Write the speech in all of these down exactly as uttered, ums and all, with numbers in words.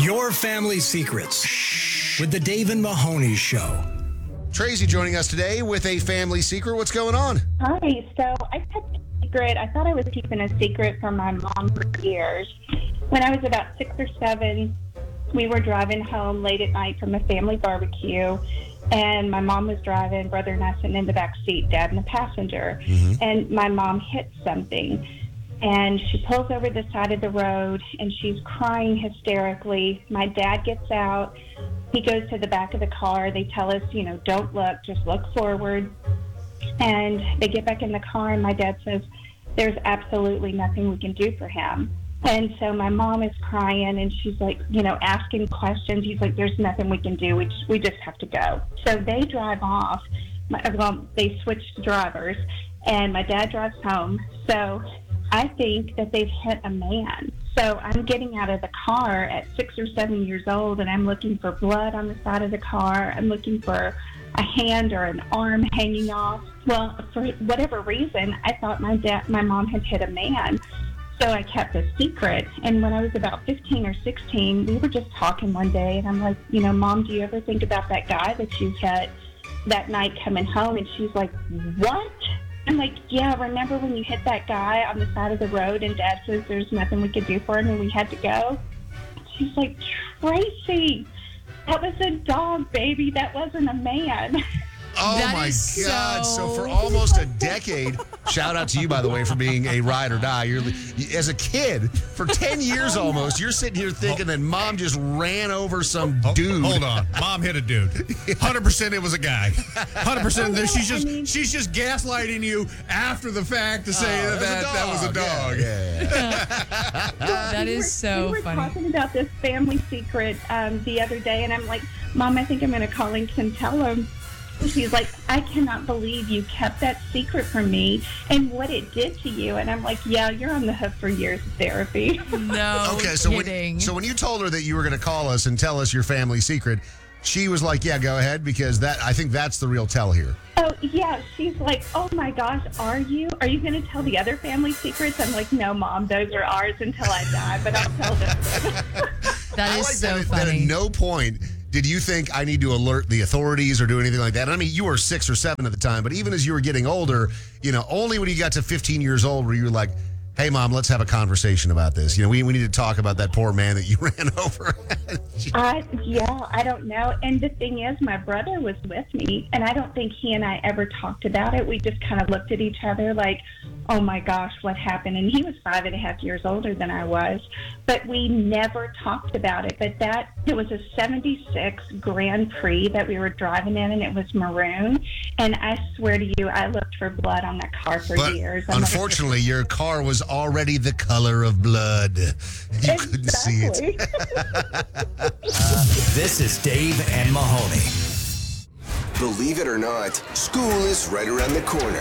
Your family secrets with the Dave and Mahoney Show. Tracy joining us today with a family secret. What's going on? Hi. So I had a secret. I thought I was keeping a secret from my mom for years. When I was about six or seven, we were driving home late at night from a family barbecue, and my mom was driving, brother and I sitting in the back seat, dad in the passenger. Mm-hmm. And my mom hit something, and she pulls over the side of the road, and she's crying hysterically. My dad gets out. He goes to the back of the car. They tell us, you know, don't look, just look forward. And they get back in the car, and my dad says, there's absolutely nothing we can do for him. And so my mom is crying, and she's like, you know, asking questions. He's like, there's nothing we can do. We just, we just have to go. So they drive off. My, well, they switched drivers, and my dad drives home. So I think that they've hit a man. So I'm getting out of the car at six or seven years old, and I'm looking for blood on the side of the car. I'm looking for a hand or an arm hanging off. Well, for whatever reason, I thought my dad, my mom had hit a man. So I kept a secret. And when I was about fifteen or sixteen, we were just talking one day, and I'm like, you know, Mom, do you ever think about that guy that you hit that night coming home? And she's like, what? I'm like, yeah, remember when you hit that guy on the side of the road and Dad says there's nothing we could do for him and we had to go? She's like, Tracy, that was a dog, baby. That wasn't a man. Oh, That my is God. so- So for almost a decade, shout out to you, by the way, for being a ride or die. You're as a kid, for ten years almost, you're sitting here thinking that Mom just ran over some Oh, dude. Hold on. Mom hit a dude. one hundred percent it was a guy. one hundred percent Oh, no, she's just I mean- she's just gaslighting you after the fact to say Oh, that that, that was a dog. Yeah, yeah. That we is were, so we were funny. talking about this family secret um, the other day, and I'm like, Mom, I think I'm going to call and can tell him. And she's like, I cannot believe you kept that secret from me and what it did to you. And I'm like, yeah, you're on the hook for years of therapy. No Okay, so kidding. when, so when you told her that you were going to call us and tell us your family secret, she was like, yeah, go ahead, because that I think that's the real tell here. Oh, yeah. She's like, oh, my gosh, are you? Are you going to tell the other family secrets? I'm like, no, Mom, those are ours until I die, but I'll tell them. That I is like so that, that funny. at no point did you think I need to alert the authorities or do anything like that? I mean, you were six or seven at the time, but even as you were getting older, you know, only when you got to fifteen years old were you like, hey, Mom, let's have a conversation about this. You know, we, we need to talk about that poor man that you ran over. I, yeah, I don't know. And the thing is, my brother was with me, and I don't think he and I ever talked about it. We just kind of looked at each other like, oh, my gosh, what happened? And he was five and a half years older than I was. But we never talked about it. But that, it was a seventy-six Grand Prix that we were driving in, and it was maroon. And I swear to you, I looked for blood on that car for But years. I'm like, unfortunately, your car was already the color of blood. You couldn't see it. Exactly. This is Dave and Mahoney. Believe it or not, school is right around the corner.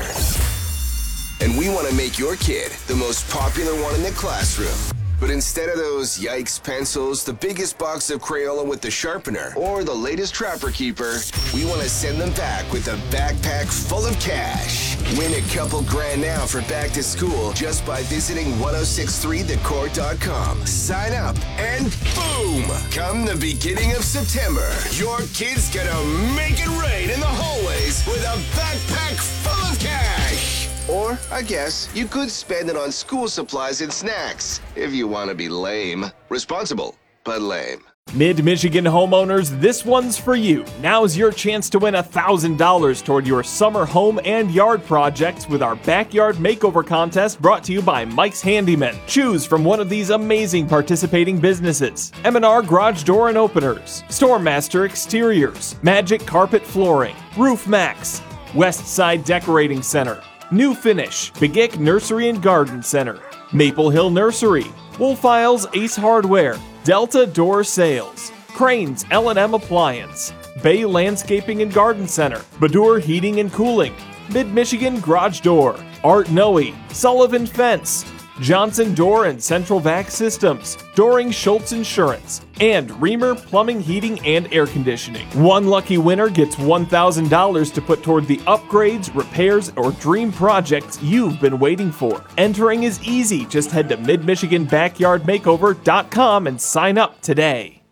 And we want to make your kid the most popular one in the classroom. But instead of those yikes pencils, the biggest box of Crayola with the sharpener, or the latest Trapper Keeper, we want to send them back with a backpack full of cash. Win a couple grand now for back to school just by visiting ten sixty-three the court dot com. Sign up and boom! Come the beginning of September, your kid's gonna make it rain in the hallways with a backpack full of cash. Or, I guess, you could spend it on school supplies and snacks, if you want to be lame. Responsible, but lame. Mid-Michigan homeowners, this one's for you. Now's your chance to win one thousand dollars toward your summer home and yard projects with our Backyard Makeover Contest brought to you by Mike's Handyman. Choose from one of these amazing participating businesses: M and R Garage Door and Openers, Stormmaster Exteriors, Magic Carpet Flooring, Roof Max, West Side Decorating Center, New Finish, Begic Nursery and Garden Center, Maple Hill Nursery, Wolf Isles Ace Hardware, Delta Door Sales, Cranes L and M Appliance, Bay Landscaping and Garden Center, Badur Heating and Cooling, Mid-Michigan Garage Door, Art Noe, Sullivan Fence, Johnson Door and Central Vac Systems, Doring Schultz Insurance, and Reamer Plumbing, Heating, and Air Conditioning. One lucky winner gets one thousand dollars to put toward the upgrades, repairs, or dream projects you've been waiting for. Entering is easy. Just head to mid michigan backyard makeover dot com and sign up today.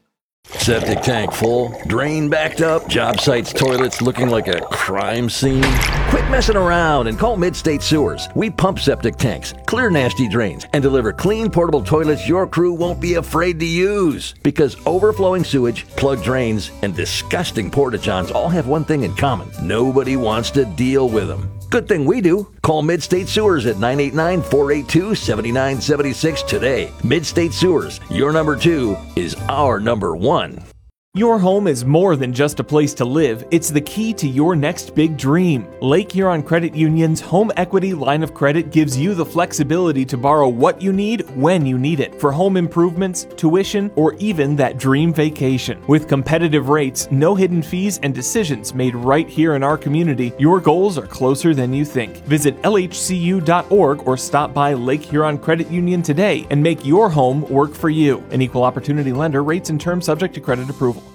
Septic tank full, drain backed up, job sites toilets looking like a crime scene? Quit messing around and call Mid-State Sewers. We pump septic tanks, clear nasty drains, and deliver clean portable toilets your crew won't be afraid to use. Because overflowing sewage, plugged drains, and disgusting porta-johns all have one thing in common. Nobody wants to deal with them. Good thing we do. Call Mid-State Sewers at nine eight nine, four eight two, seven nine seven six today. Mid-State Sewers, your number two is our number one. Your home is more than just a place to live, it's the key to your next big dream. Lake Huron Credit Union's home equity line of credit gives you the flexibility to borrow what you need when you need it for home improvements, tuition, or even that dream vacation. With competitive rates, no hidden fees, and decisions made right here in our community, your goals are closer than you think. Visit L H C U dot org or stop by Lake Huron Credit Union today and make your home work for you. An equal opportunity lender, rates and terms subject to credit approval.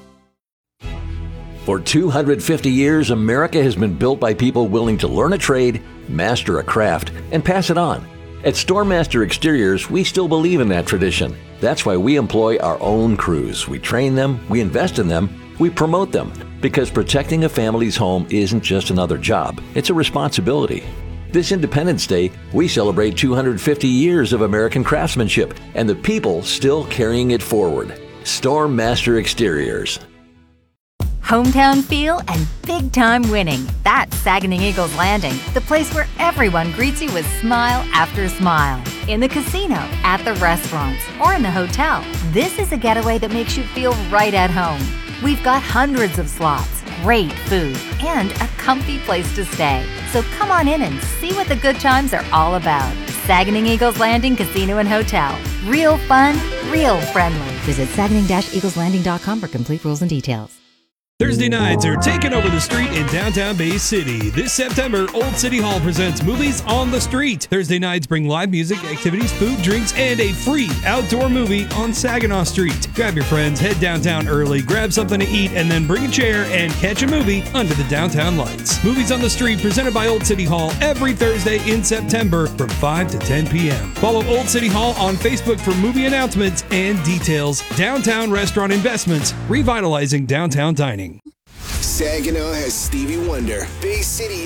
For two hundred fifty years, America has been built by people willing to learn a trade, master a craft, and pass it on. At Stormmaster Exteriors, we still believe in that tradition. That's why we employ our own crews. We train them, we invest in them, we promote them. Because protecting a family's home isn't just another job, it's a responsibility. This Independence Day, we celebrate two hundred fifty years of American craftsmanship and the people still carrying it forward. Stormmaster Exteriors. Hometown feel and big-time winning. That's Saginaw Eagles Landing, the place where everyone greets you with smile after smile. In the casino, at the restaurants, or in the hotel, this is a getaway that makes you feel right at home. We've got hundreds of slots, great food, and a comfy place to stay. So come on in and see what the good times are all about. Saginaw Eagles Landing Casino and Hotel. Real fun, real friendly. Visit Saginaw Eagles Landing dot com for complete rules and details. Thursday nights are taking over the street in downtown Bay City. This September, Old City Hall presents Movies on the Street. Thursday nights bring live music, activities, food, drinks, and a free outdoor movie on Saginaw Street. Grab your friends, head downtown early, grab something to eat, and then bring a chair and catch a movie under the downtown lights. Movies on the Street presented by Old City Hall every Thursday in September from five to ten p.m. Follow Old City Hall on Facebook for movie announcements and details. Downtown Restaurant Investments, revitalizing downtown dining. Saginaw has Stevie Wonder. Bay City